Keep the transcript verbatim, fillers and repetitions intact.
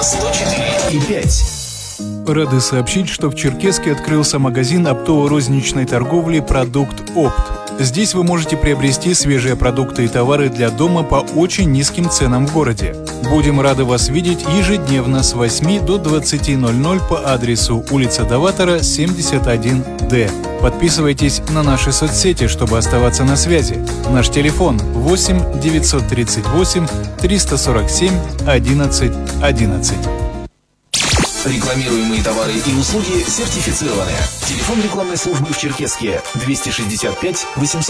на сто четыре и пять. Рады сообщить, что в Черкесске открылся магазин оптово-розничной торговли «Продукт Опт». Здесь вы можете приобрести свежие продукты и товары для дома по очень низким ценам в городе. Будем рады вас видеть ежедневно с восьми до двадцати ноль-ноль по адресу улица Даватора, семьдесят один Д. Подписывайтесь на наши соцсети, чтобы оставаться на связи. Наш телефон восемь девятьсот тридцать восемь триста сорок семь одиннадцать одиннадцать. Рекламируемые товары и услуги сертифицированы. Телефон рекламной службы в Черкесске двести шестьдесят пять восемьсот